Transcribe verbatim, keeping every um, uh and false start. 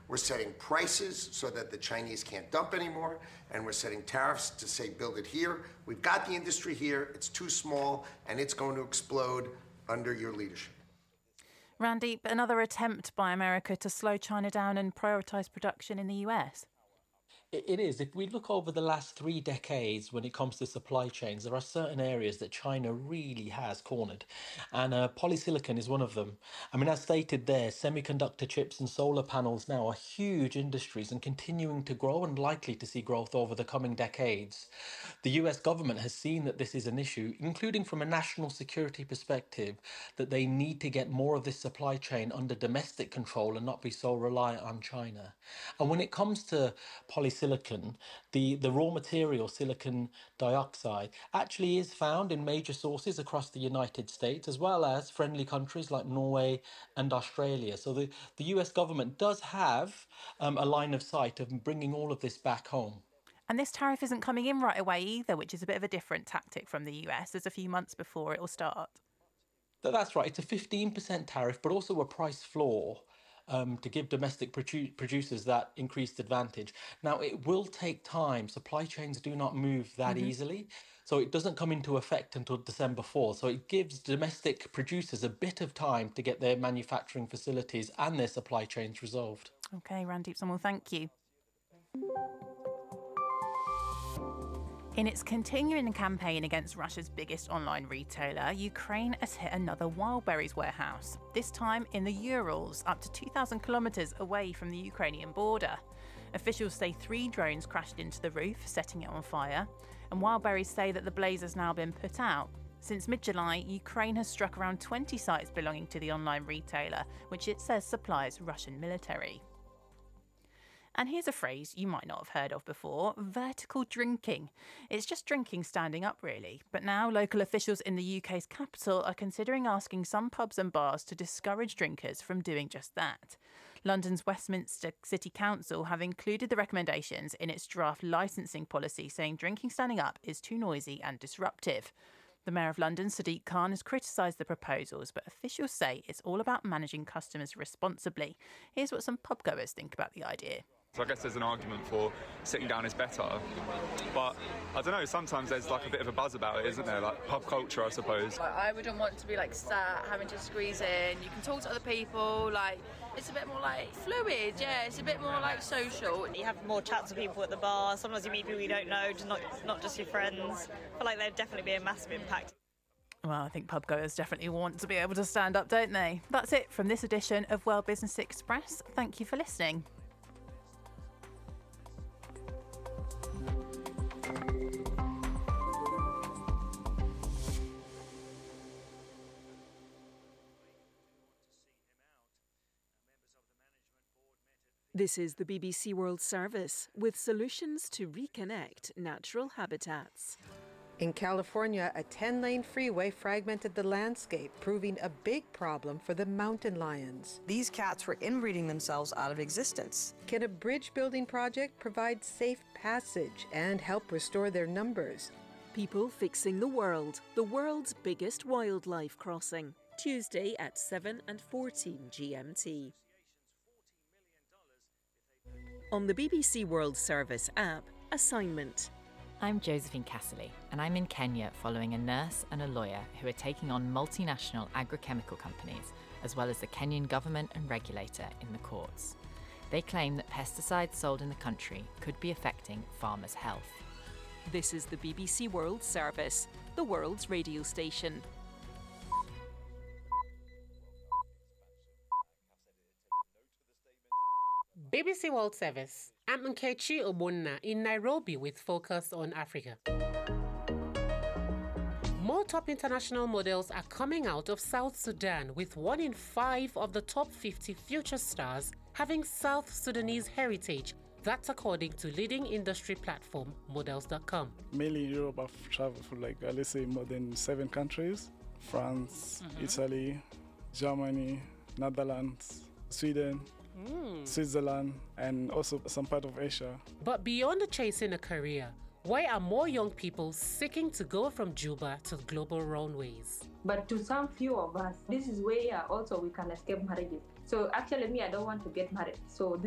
We're setting prices so that the Chinese can't dump anymore, and we're setting tariffs to say, build it here. We've got the industry here, it's too small, and it's going to explode under your leadership. Randeep, another attempt by America to slow China down and prioritise production in the U S. It is. If we look over the last three decades when it comes to supply chains, there are certain areas that China really has cornered. And uh, polysilicon is one of them. I mean, as stated there, semiconductor chips and solar panels now are huge industries and continuing to grow and likely to see growth over the coming decades. The U S government has seen that this is an issue, including from a national security perspective, that they need to get more of this supply chain under domestic control and not be so reliant on China. And when it comes to polysilicon, the, the raw material, silicon dioxide, actually is found in major sources across the United States, as well as friendly countries like Norway and Australia. So the, the U S government does have um, a line of sight of bringing all of this back home. And this tariff isn't coming in right away either, which is a bit of a different tactic from the U S. There's a few months before it will start. That's right. It's a fifteen percent tariff, but also a price floor um, to give domestic produ- producers that increased advantage. Now, it will take time. Supply chains do not move that mm-hmm. easily. So it doesn't come into effect until December fourth. So it gives domestic producers a bit of time to get their manufacturing facilities and their supply chains resolved. OK, Randeep Samuel, thank you. In its continuing campaign against Russia's biggest online retailer, Ukraine has hit another Wildberries warehouse, this time in the Urals, up to two thousand kilometres away from the Ukrainian border. Officials say three drones crashed into the roof, setting it on fire, and Wildberries say that the blaze has now been put out. Since mid-July, Ukraine has struck around twenty sites belonging to the online retailer, which it says supplies Russian military. And here's a phrase you might not have heard of before, vertical drinking. It's just drinking standing up, really. But now local officials in the U K's capital are considering asking some pubs and bars to discourage drinkers from doing just that. London's Westminster City Council have included the recommendations in its draft licensing policy, saying drinking standing up is too noisy and disruptive. The Mayor of London, Sadiq Khan, has criticised the proposals, but officials say it's all about managing customers responsibly. Here's what some pubgoers think about the idea. So I guess there's an argument for sitting down is better, but I don't know, sometimes there's like a bit of a buzz about it, isn't there? Like pub culture, I suppose. Like, I wouldn't want to be like sat having to squeeze in. You can talk to other people, like it's a bit more like fluid, yeah, it's a bit more like social. You have more chats with people at the bar, sometimes you meet people you don't know, just not, not just your friends. I feel like there'd definitely be a massive impact. Well, I think pubgoers definitely want to be able to stand up, don't they? That's it from this edition of World Business Express. Thank you for listening. This is the B B C World Service with solutions to reconnect natural habitats. In California, a ten-lane freeway fragmented the landscape, proving a big problem for the mountain lions. These cats were inbreeding themselves out of existence. Can a bridge building project provide safe passage and help restore their numbers? People Fixing the World, the world's biggest wildlife crossing. Tuesday at seven and fourteen G M T. On the B B C World Service app, assignment. I'm Josephine Casserly, and I'm in Kenya following a nurse and a lawyer who are taking on multinational agrochemical companies, as well as the Kenyan government and regulator in the courts. They claim that pesticides sold in the country could be affecting farmers' health. This is the B B C World Service, the world's radio station. B B C World Service. I'm Nkechi Obonna in Nairobi with Focus on Africa. More top international models are coming out of South Sudan, with one in five of the top fifty future stars having South Sudanese heritage. That's according to leading industry platform models dot com. Mainly in Europe, I've traveled for like, uh, let's say, more than seven countries. France, mm-hmm. Italy, Germany, Netherlands, Sweden, Mm. Switzerland, and also some part of Asia. But beyond chasing a career, why are more young people seeking to go from Juba to global runways? But to some few of us, this is where also we can escape marriages. So actually me, I don't want to get married. So